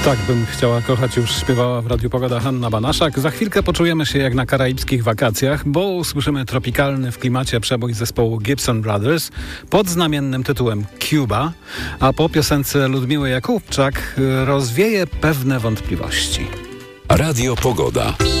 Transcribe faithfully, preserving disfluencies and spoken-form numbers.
Tak bym chciała kochać, już śpiewała w Radiu Pogoda Hanna Banaszak. Za chwilkę poczujemy się jak na karaibskich wakacjach, bo usłyszymy tropikalny w klimacie przebój zespołu Gibson Brothers pod znamiennym tytułem Cuba, a po piosence Ludmiły Jakubczak rozwieje pewne wątpliwości. Radio Pogoda.